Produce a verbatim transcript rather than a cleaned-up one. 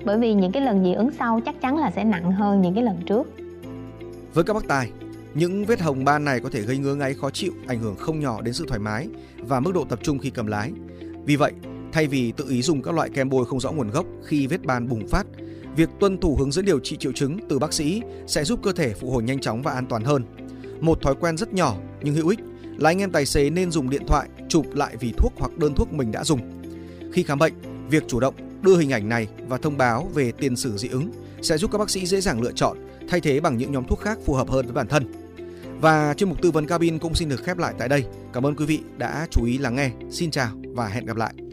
Bởi vì những cái lần dị ứng sau chắc chắn là sẽ nặng hơn những cái lần trước. Với các bác tài, những vết hồng ban này có thể gây ngứa ngáy khó chịu, ảnh hưởng không nhỏ đến sự thoải mái và mức độ tập trung khi cầm lái. Vì vậy, thay vì tự ý dùng các loại kem bôi không rõ nguồn gốc khi vết ban bùng phát, việc tuân thủ hướng dẫn điều trị triệu chứng từ bác sĩ sẽ giúp cơ thể phục hồi nhanh chóng và an toàn hơn. Một thói quen rất nhỏ nhưng hữu ích là anh em tài xế nên dùng điện thoại chụp lại vỉ thuốc hoặc đơn thuốc mình đã dùng. Khi khám bệnh, việc chủ động đưa hình ảnh này và thông báo về tiền sử dị ứng sẽ giúp các bác sĩ dễ dàng lựa chọn, thay thế bằng những nhóm thuốc khác phù hợp hơn với bản thân. Và chuyên mục tư vấn cabin cũng xin được khép lại tại đây. Cảm ơn quý vị đã chú ý lắng nghe. Xin chào và hẹn gặp lại.